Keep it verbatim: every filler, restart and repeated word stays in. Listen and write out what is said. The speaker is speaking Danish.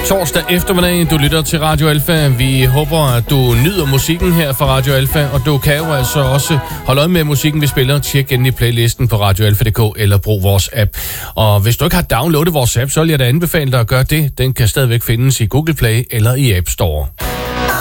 torsdag eftermiddag. Du lytter til Radio Alfa. Vi håber, at du nyder musikken her fra Radio Alfa, og du kan jo altså også holde øje med musikken, vi spiller. Tjek ind i playlisten på radio alfa punktum d k eller brug vores app. Og hvis du ikke har downloadet vores app, så vil jeg da anbefale dig at gøre det. Den kan stadigvæk findes i Google Play eller i App Store.